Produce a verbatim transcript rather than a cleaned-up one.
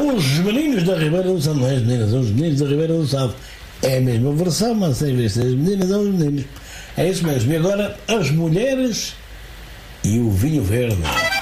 Os meninos da Ribeira do Sado, não é as meninas, são os meninos da Ribeira do Sado. É a mesma versão, mas sem vez de ser as meninas, são os meninos. É isso mesmo. E agora, as mulheres e o vinho verde.